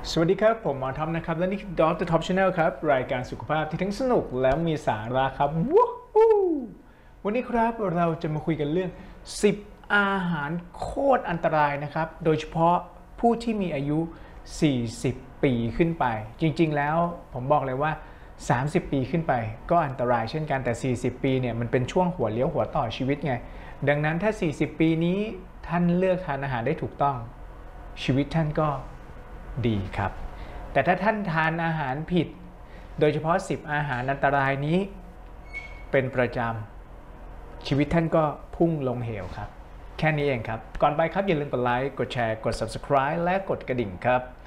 สวัสดีครับผมหมอท็อปนะครับและนี่คือ Dr. Top Channel ครับรายการสุขภาพที่ทั้งสนุกและมีสาระครับวู้ฮู้วันนี้ครับเราจะมาคุยกันเรื่อง10อาหารโคตรอันตรายนะครับโดยเฉพาะผู้ที่มีอายุ40ปีขึ้นไปจริงๆแล้วผมบอกเลยว่า30ปีขึ้นไปก็อันตรายเช่นกันแต่40ปีเนี่ยมันเป็นช่วงหัวเลี้ยวหัวต่อชีวิตไงดังนั้นถ้า40ปีนี้ท่านเลือกทานอาหารได้ถูกต้องชีวิตท่านก็ดีครับแต่ถ้าท่านทานอาหารผิดโดยเฉพาะ10อาหารอันตรายนี้เป็นประจำชีวิตท่านก็พุ่งลงเหวครับแค่นี้เองครับก่อนไปครับอย่าลืมกดไลค์กดแชร์กด Subscribe และกดกระดิ่งครับ